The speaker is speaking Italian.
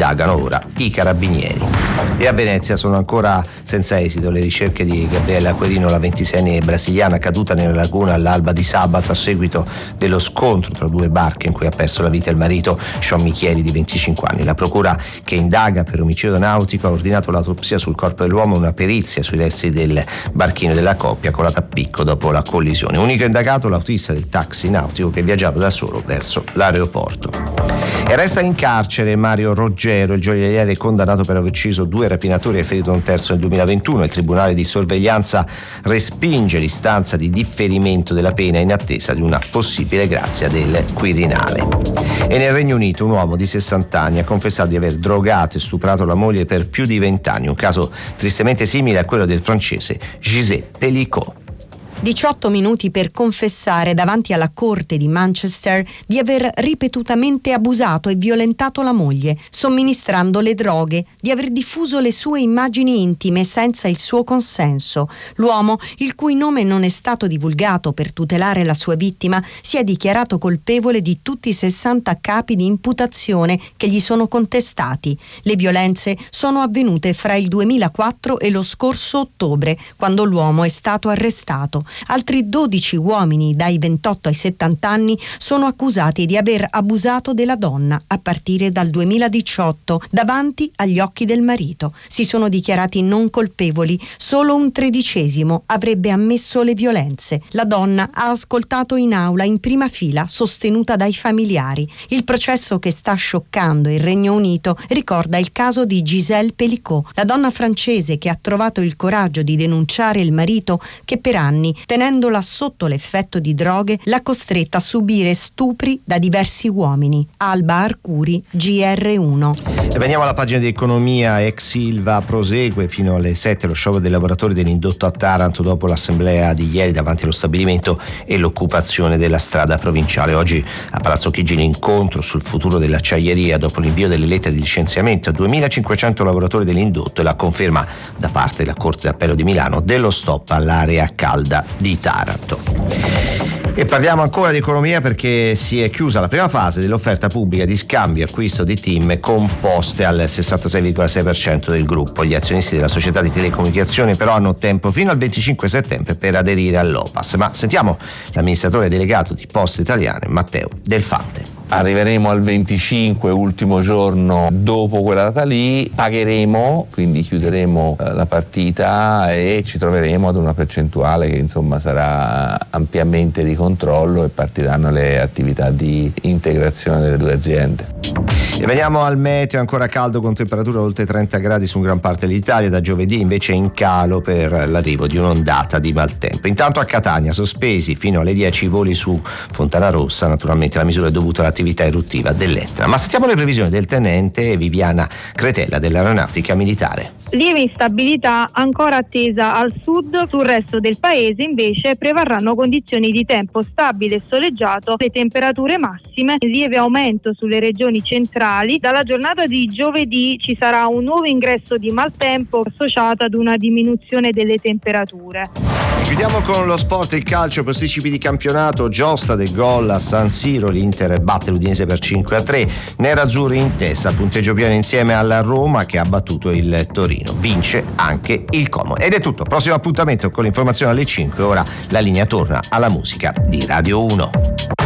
indagano ora i carabinieri. E a Venezia sono ancora senza esito le ricerche di Gabriella Querino, la 26enne brasiliana caduta nella laguna all'alba di sabato a seguito dello scontro tra due barche in cui ha perso la vita il marito Sean Michieli di 25 anni. La procura, che indaga per omicidio nautico, ha ordinato l'autopsia sul corpo dell'uomo e una perizia sui resti del barchino della coppia colato a picco dopo la collisione. Unico indagato l'autista del taxi nautico che viaggiava da solo verso l'aeroporto. E resta in carcere Mario Roggero, il gioielliere condannato per aver ucciso 2 rapinatori e ferito un terzo nel 2021. Il tribunale di sorveglianza respinge l'istanza di differimento della pena in attesa di una possibile grazia del Quirinale. E nel Regno Unito un uomo di 60 anni ha confessato di aver drogato e stuprato la moglie per più di 20 anni, un caso tristemente simile a quello del francese Gisèle Pelicot. 18 minuti per confessare davanti alla corte di Manchester di aver ripetutamente abusato e violentato la moglie, somministrando le droghe, di aver diffuso le sue immagini intime senza il suo consenso. L'uomo, il cui nome non è stato divulgato per tutelare la sua vittima, si è dichiarato colpevole di tutti i 60 capi di imputazione che gli sono contestati. Le violenze sono avvenute fra il 2004 e lo scorso ottobre, quando l'uomo è stato arrestato. Altri 12 uomini dai 28 ai 70 anni sono accusati di aver abusato della donna a partire dal 2018 davanti agli occhi del marito. Si sono dichiarati non colpevoli, solo un 13° avrebbe ammesso le violenze. La donna ha ascoltato in aula in prima fila, sostenuta dai familiari. Il processo che sta scioccando il Regno Unito ricorda il caso di Gisèle Pelicot, la donna francese che ha trovato il coraggio di denunciare il marito che per anni, tenendola sotto l'effetto di droghe, l'ha costretta a subire stupri da diversi uomini. Alba Arcuri, GR1. E veniamo alla pagina di economia. Ex Ilva prosegue fino alle 7 lo sciopero dei lavoratori dell'indotto a Taranto dopo l'assemblea di ieri davanti allo stabilimento e l'occupazione della strada provinciale. Oggi a Palazzo Chigi l'incontro sul futuro dell'acciaieria dopo l'invio delle lettere di licenziamento a 2.500 lavoratori dell'indotto e la conferma da parte della Corte d'Appello di Milano dello stop all'area calda di Taranto. E parliamo ancora di economia perché si è chiusa la prima fase dell'offerta pubblica di scambio e acquisto di TIM composte al 66,6% del gruppo. Gli azionisti della società di telecomunicazione però hanno tempo fino al 25 settembre per aderire all'OPAS. Ma sentiamo l'amministratore delegato di Poste Italiane, Matteo Delfante. Arriveremo al 25, ultimo giorno dopo quella data lì, pagheremo, quindi chiuderemo la partita e ci troveremo ad una percentuale che insomma sarà ampiamente di controllo e partiranno le attività di integrazione delle due aziende. E veniamo al meteo, ancora caldo con temperature oltre 30 gradi su gran parte dell'Italia, da giovedì invece in calo per l'arrivo di un'ondata di maltempo. Intanto a Catania sospesi fino alle 10 i voli su Fontana Rossa, naturalmente la misura è dovuta all'attività eruttiva dell'Etna. Ma sentiamo le previsioni del tenente Viviana Cretella dell'Aeronautica Militare. Lieve instabilità ancora attesa al sud, sul resto del paese invece prevarranno condizioni di tempo stabile e soleggiato, le temperature massime in lieve aumento sulle regioni centrali. Dalla giornata di giovedì ci sarà un nuovo ingresso di maltempo associato ad una diminuzione delle temperature. Chiudiamo con lo sport, il calcio, posticipi di campionato, giostra del gol a San Siro, l'Inter batte l'Udinese per 5-3, nerazzurri in testa, punteggio pieno insieme alla Roma che ha battuto il Torino. Vince anche il Como. Ed è tutto, prossimo appuntamento con l'informazione alle 5, ora la linea torna alla musica di Radio 1.